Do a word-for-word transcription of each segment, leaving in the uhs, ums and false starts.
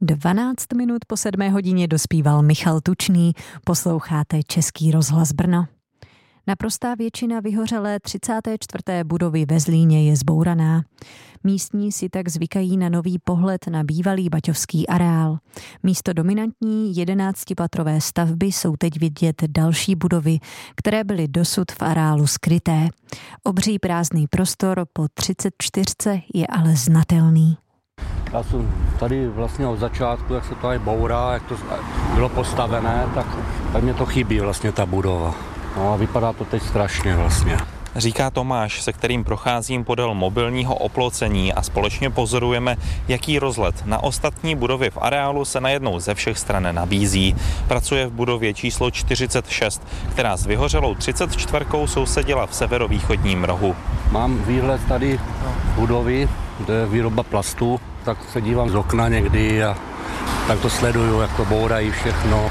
dvanáct minut po sedmé hodině dospíval Michal Tučný. Posloucháte Český rozhlas Brno. Naprostá většina vyhořelé třicáté čtvrté budovy ve Zlíně je zbouraná. Místní si tak zvykají na nový pohled na bývalý baťovský areál. Místo dominantní jedenáctipatrové stavby jsou teď vidět další budovy, které byly dosud v areálu skryté. Obří prázdný prostor po třicet čtyřce je ale znatelný. Já jsem tady vlastně od začátku, jak se to tady bourá, jak to bylo postavené, tak, tak mě to chybí vlastně ta budova. No a vypadá to teď strašně vlastně. Říká Tomáš, se kterým procházím podél mobilního oplocení a společně pozorujeme, jaký rozhled na ostatní budovy v areálu se najednou ze všech stran nabízí. Pracuje v budově číslo čtyřicet šest, která s vyhořelou třicet čtyři sousedila v severovýchodním rohu. Mám výhled tady budovy, kde je výroba plastu, tak se dívám z okna někdy a tak to sleduju, jak to bourají všechno.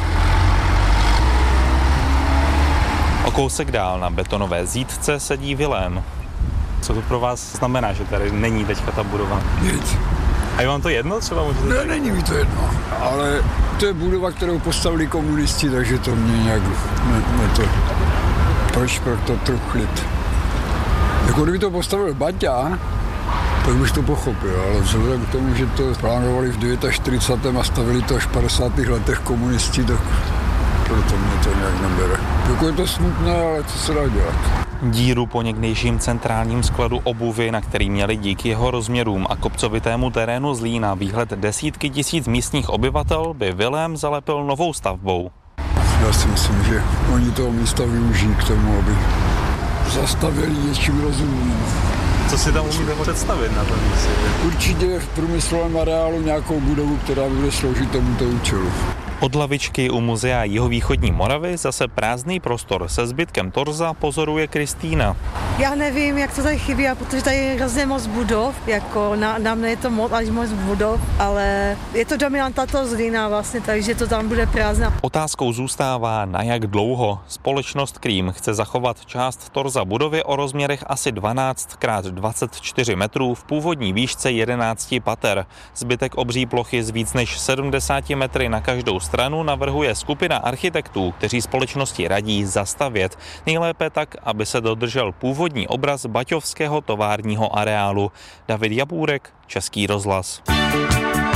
O kousek dál na betonové zítce sedí Vilém. Co to pro vás znamená, že tady není teďka ta budova? Nic. A je vám to jedno třeba? Můžete Ne, tak... není mi to jedno, ale to je budova, kterou postavili komunisti, takže to mě nějak, ne, ne to, proč pro to truchlit. Jako kdyby to postavil Baťa, tak bych to pochopil, ale vzhledem k tomu, že to plánovali v čtyřicátém devátém a stavili to až v padesátých letech komunisti, tak proto mě to nějak nebere. Jako je to smutné, ale co se dá dělat. Díru po někdejším centrálním skladu obuvy, na který měli díky jeho rozměrům a kopcovitému terénu Zlína výhled desítky tisíc místních obyvatel, by Vilém zalepil novou stavbou. Já si myslím, že oni toho místa využijí k tomu, aby zastavili něčím rozumným. Co si tam umíte představit na tom místě? Určitě v průmyslovém areálu nějakou budovu, která bude sloužit tomuto účelu. Od lavičky u muzea Jihovýchodní Moravy zase prázdný prostor se zbytkem torza pozoruje Kristýna. Já nevím, jak to tady chybí, protože tady je hrozně moc budov, jako na, na mne je to moc, až moc budov, ale je to dominanta toho Zlína vlastně, takže to tam bude prázdná. Otázkou zůstává, na jak dlouho. Společnost Krím chce zachovat část torza budovy o rozměrech asi dvanáct krát dvacet čtyři metrů v původní výšce jedenáct pater. Zbytek obří plochy z víc než sedmdesáti metry na každou stranu navrhuje skupina architektů, kteří společnosti radí zastavět. Nejlépe tak, aby se dodržel původní obraz baťovského továrního areálu. David Jabůrek, Český rozhlas.